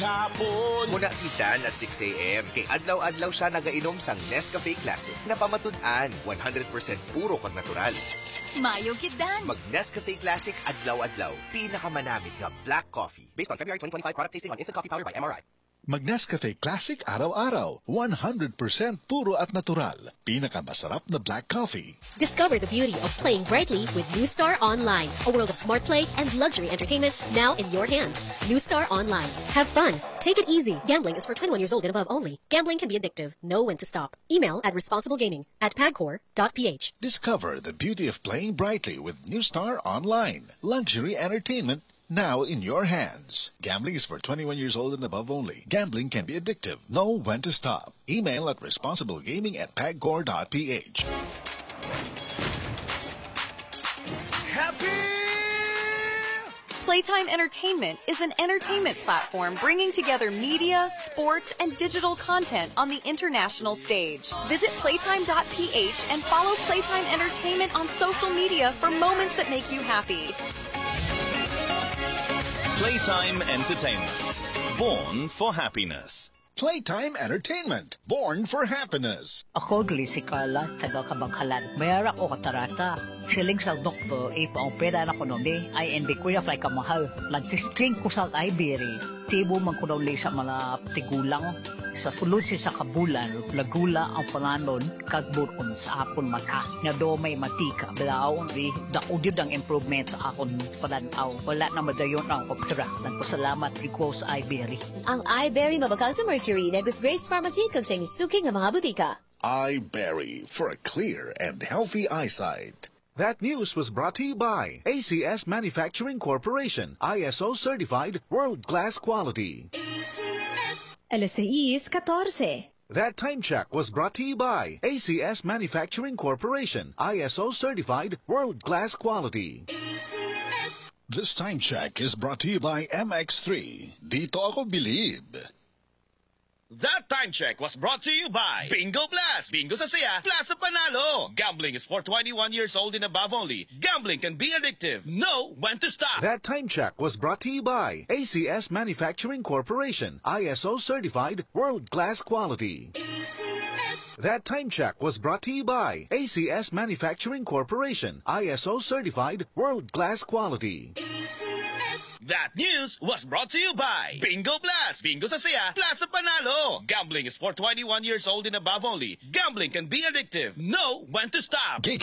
maghapon. Muna si Dan at 6 a.m. Kay adlaw-adlaw siya nagainom sang Nescafe Classic na pamatud-an 100% puro kag natural. Mayo gid Dan. Mag Nescafe Classic adlaw-adlaw. Pinakamanamit nga black coffee. Based on February 2025 product tasting on Instant Coffee Powder by MRI. Mag Nescafe Classic araw-araw. 100% puro at natural. Pinakamasarap na black coffee. Discover the beauty of playing brightly with New Star Online. A world of smart play and luxury entertainment now in your hands. New Star Online. Have fun. Take it easy. Gambling is for 21 years old and above only. Gambling can be addictive. Know when to stop. Email at responsiblegaming@pagcor.ph. Discover the beauty of playing brightly with New Star Online. Luxury entertainment now in your hands. Gambling is for 21 years old and above only. Gambling can be addictive. Know when to stop. Email at responsiblegaming@pagcor.ph. Happy! Playtime Entertainment is an entertainment platform bringing together media, sports, and digital content on the international stage. Visit playtime.ph and follow Playtime Entertainment on social media for moments that make you happy. Playtime Entertainment. Born for happiness. Playtime Entertainment. Born for happiness. Ako gali si Carla, taga Kabangkalan. Mayara ko katarata. Siling sa doktor, ang pera na ko nun ay hindi ko yung fly kamahal. Nagsistring ko sa Ibery. Tibo man ko daw sa mga tigulang. Sa sulod si sa kabulan, lagula ang pananon, kagburon sa akon mata. Nga do may matika, balaw, daudid ang improvement sa akon pananaw. Wala na madayon ang koptra. Nagpasalamat ko sa Ibery. Ang iBerry mabakal sa Mercury na Grace Pharmacy kag sa suking nga mga butika. iBerry for a clear and healthy eyesight. That news was brought to you by ACS Manufacturing Corporation, ISO certified world-class quality. ACS. Alas 6:14. That time check was brought to you by ACS Manufacturing Corporation, ISO certified world-class quality. ACS. This time check is brought to you by MX3. Dito ako believe. That time check was brought to you by Bingo Blast. Bingo sa saya, plus sa panalo. Gambling is for 21 years old and above only. Gambling can be addictive. Know when to stop. That time check was brought to you by ACS Manufacturing Corporation, ISO certified world-class quality. ACS. That time check was brought to you by ACS Manufacturing Corporation, ISO certified world-class quality. ACS. That news was brought to you by Bingo Blast. Bingo sa saya, plus sa panalo. Gambling is for 21 years old and above only. Gambling can be addictive. Know when to stop.